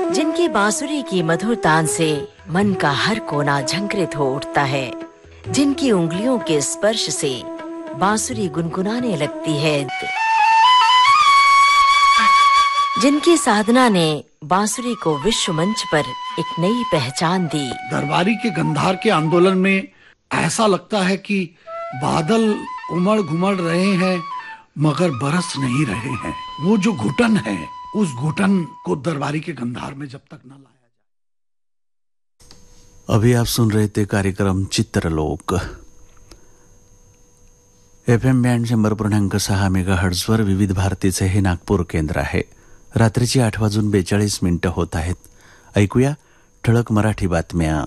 जिनकी बांसुरी की मधुर तान से मन का हर कोना झंकृत हो उठता है, जिनकी उंगलियों के स्पर्श से बांसुरी गुनगुनाने लगती है, जिनकी साधना ने बांसुरी को विश्व मंच पर एक नई पहचान दी। दरबारी के गंधार के आंदोलन में ऐसा लगता है कि बादल उमड़ घुमड़ रहे हैं मगर बरस नहीं रहे हैं। वो जो घुटन है, उस घुटन को दरबारी के गंधार में जब तक न लाया जाए। अभी आप सुन रहे थे कार्यक्रम चित्रलोक। FM बँड 100.6 मेगाहर्ट्झवर विविध भारतीचे हे नागपूर केंद्र आहे। रात्रीची 8:42 होत आहेत। ऐकूया ठळक मराठी बातम्या।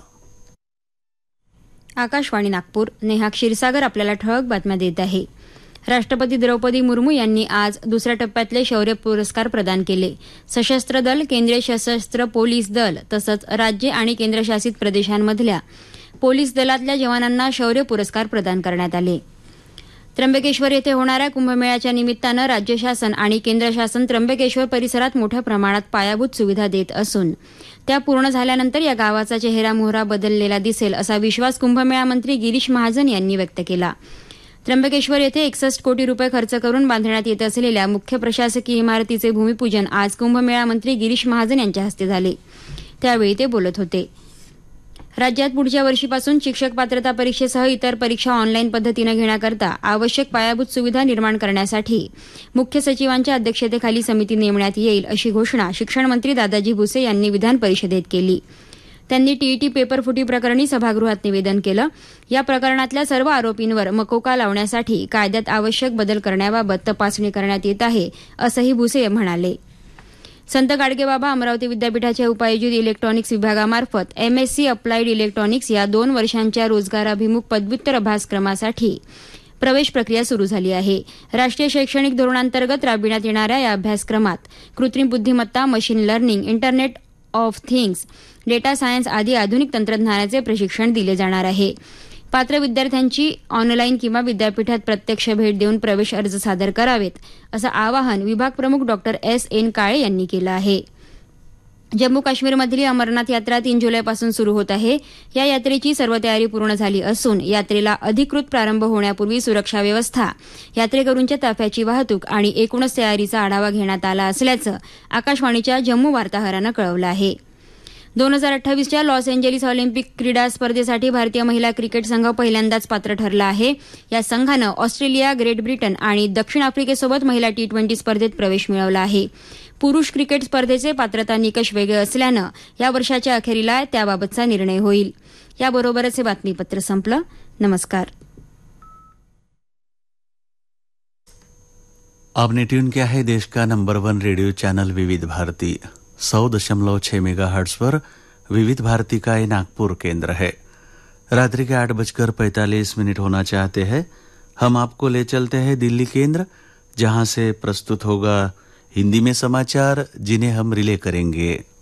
आकाशवाणी नागपूर, नेहा क्षीरसागर आपल्याला ठळक बातम्या देत आहे। राष्ट्रपती द्रौपदी मुर्मू यांनी आज दुसऱ्या टप्प्यातले शौर्य पुरस्कार प्रदान केले। सशस्त्र दल, केंद्रीय सशस्त्र पोलीस दल तसंच राज्य आणि केंद्रशासित प्रदेशांमधल्या पोलीस दलातल्या जवानांना शौर्य पुरस्कार प्रदान करण्यात आले। त्र्यंबकेश्वर येथे होणाऱ्या कुंभमेळ्याच्या निमित्तानं राज्य शासन आणि केंद्र शासन त्र्यंबकेश्वर परिसरात मोठ्या प्रमाणात पायाभूत सुविधा देत असून त्या पूर्ण झाल्यानंतर या गावाचा चेहरामोहरा बदललेला दिसेल असा विश्वास कुंभमेळा मंत्री गिरीश महाजन यांनी व्यक्त केला। त्र्यंबकेश्वर येथे 61 कोटी रुपये खर्च करून बांधण्यात येत असलेल्या मुख्य प्रशासकीय इमारतीचे भूमिपूजन आज कुंभमेळा मंत्री गिरीश महाजन यांच्या हस्ते झाले। त्यावेळी ते बोलत होते। राज्यात पुढच्या वर्षीपासून शिक्षक पात्रता परीक्षेसह इतर परीक्षा ऑनलाईन पद्धतीनं घेण्याकरता आवश्यक पायाभूत सुविधा निर्माण करण्यासाठी मुख्य सचिवांच्या अध्यक्षतेखाली समिती नेमण्यात येईल अशी घोषणा शिक्षण मंत्री दादाजी भुसे यांनी विधान परिषदेत केली। त्यांनी टीईटी पेपर फुटी प्रकरणी सभागृहात निवेदन केलं। या प्रकरणातल्या सर्व आरोपींवर मकोका लावण्यासाठी कायद्यात आवश्यक बदल करण्याबाबत तपासणी करण्यात येत आहे असंही भुसे म्हणाले। संत गाडगेबाबा अमरावती विद्यापीठाच्या उपायोजित इलेक्ट्रॉनिक्स विभागामार्फत MSc अप्लाइड इलेक्ट्रॉनिक्स या 2 वर्षांच्या रोजगाराभिमुख पदव्युत्तर अभ्यासक्रमासाठी प्रवेश प्रक्रिया सुरू झाली आहे। राष्ट्रीय शैक्षणिक धोरणांतर्गत राबविण्यात येणाऱ्या या अभ्यासक्रमात कृत्रिम बुद्धिमत्ता, machine learning, internet of things, data science आदी आधुनिक तंत्रज्ञानाचे प्रशिक्षण दिले जाणार आहे। पात्र विद्यार्थ्यांची ऑनलाईन किंवा विद्यापीठात प्रत्यक्ष भेट देऊन प्रवेश अर्ज सादर करावेत असं आवाहन विभाग प्रमुख डॉ. S.N. काळे यांनी केलं आहे। जम्मू काश्मीरमधली अमरनाथ यात्रा 3 जुलैपासून सुरू होत आहे। या यात्रेची सर्व तयारी पूर्ण झाली असून यात्रेला अधिकृत प्रारंभ होण्यापूर्वी सुरक्षा व्यवस्था, यात्रेकरूंच्या ताफ्याची वाहतूक आणि एकूणच तयारीचा आढावा घेण्यात आला असल्याचं आकाशवाणीच्या जम्मू वार्ताहरानं कळवलं आहे। 2028च्या लॉस एंजेलिस ऑलिम्पिक क्रीडा स्पर्धेसाठी भारतीय महिला क्रिकेट संघ पहिल्यांदाच पात्र ठरला आहे। या संघानं ऑस्ट्रेलिया, ग्रेट ब्रिटन आणि दक्षिण आफ्रिकेसोबत महिला T20 स्पर्धेत प्रवेश मिळवला आहे। पुरुष क्रिकेट स्पर्धेचे पात्रता निकष वेगळे असल्यानं या वर्षाच्या अखेरीला त्याबाबतचा निर्णय होईल। याबरोबरच हे बातमीपत्र संपलं। नमस्कार। आपने ट्यून किया है देश का नंबर 1 रेडियो चैनल विविध भारती 100.6 मेगाहर्ट्ज़ विविध भारती का ये नागपुर केंद्र है। रात्रि के 8:45 होना चाहते हैं। हम आपको ले चलते हैं दिल्ली केंद्र, जहां से प्रस्तुत होगा हिंदी में समाचार जिन्हें हम रिले करेंगे।